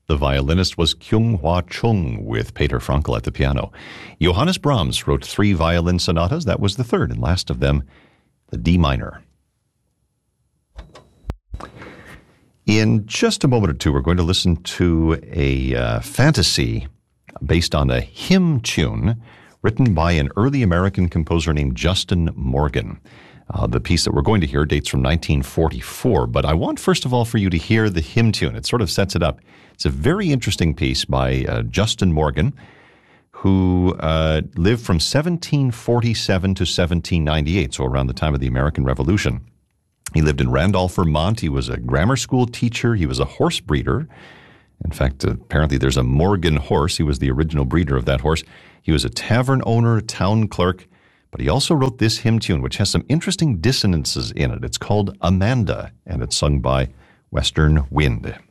The violinist was Kyung-Hwa Chung with Peter Frankl at the piano. Johannes Brahms wrote 3 violin sonatas. That was the third and last of them, the D minor. In just a moment or two, we're going to listen to a fantasy based on a hymn tune written by an early American composer named Justin Morgan. The piece that we're going to hear dates from 1944, but I want, first of all, for you to hear the hymn tune. It sort of sets it up. It's a very interesting piece by Justin Morgan, who lived from 1747 to 1798, so around the time of the American Revolution. He lived in Randolph, Vermont. He was a grammar school teacher. He was a horse breeder. In fact, apparently there's a Morgan horse. He was the original breeder of that horse. He was a tavern owner, town clerk, but he also wrote this hymn tune, which has some interesting dissonances in it. It's called Amanda, and it's sung by Western Wind.